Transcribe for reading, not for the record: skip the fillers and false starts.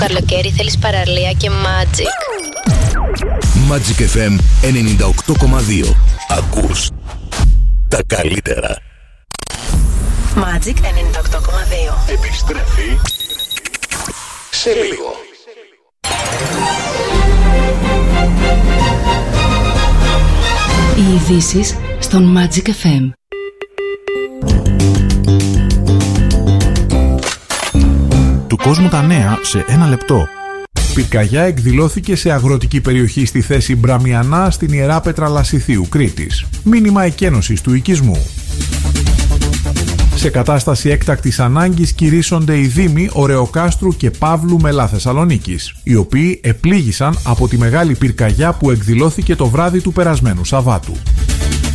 καλοκαίρι θέλεις παραλία και Magic. Magic FM 98,2. Ακούς τα καλύτερα. Magic 98,2. Επιστρέφει σε λίγο. Οι ειδήσεις στον Magic FM. Του κόσμου τα νέα σε ένα λεπτό. Πυρκαγιά εκδηλώθηκε σε αγροτική περιοχή στη θέση Μπραμιανά στην Ιεράπετρα Λασιθίου, Κρήτης. Μήνυμα εκένωσης του οικισμού. Σε κατάσταση έκτακτης ανάγκης κηρύσσονται οι δήμοι Ωρεοκάστρου και Παύλου Μελά Θεσσαλονίκης, οι οποίοι επλήγησαν από τη μεγάλη πυρκαγιά που εκδηλώθηκε το βράδυ του περασμένου Σαββάτου.